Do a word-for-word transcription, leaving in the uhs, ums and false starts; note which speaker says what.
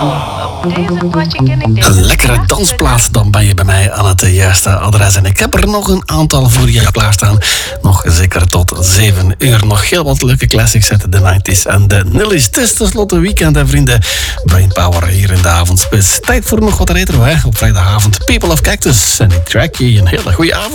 Speaker 1: Een lekkere dansplaats, dan ben je bij mij aan het juiste adres. En ik heb er nog een aantal voor je klaarstaan. Nog zeker tot zeven uur. Nog heel wat leuke classics uit de nineties en de nullies. Het is tenslotte weekend, en vrienden. Brainpower hier in de avondspits. Tijd voor nog wat retro, hè? Op vrijdagavond. People of Cactus. En ik track je een hele goede avond.